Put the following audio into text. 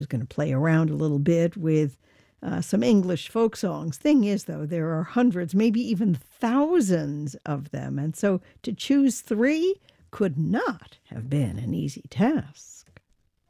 was going to play around a little bit with some English folk songs. Thing is, though, there are hundreds, maybe even thousands of them. And so to choose three could not have been an easy task.